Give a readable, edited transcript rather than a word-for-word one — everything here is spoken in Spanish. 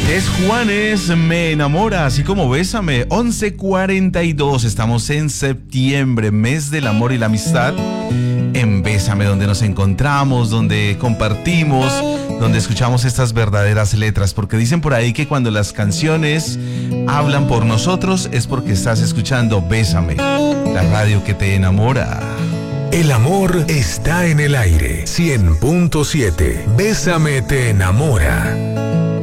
Es Juanes, me enamora, así como Bésame. 11:42, estamos en septiembre, mes del amor y la amistad. En Bésame, donde nos encontramos, donde compartimos, donde escuchamos estas verdaderas letras, porque dicen por ahí que cuando las canciones hablan por nosotros es porque estás escuchando Bésame, la radio que te enamora. El amor está en el aire. 100.7. Bésame te enamora.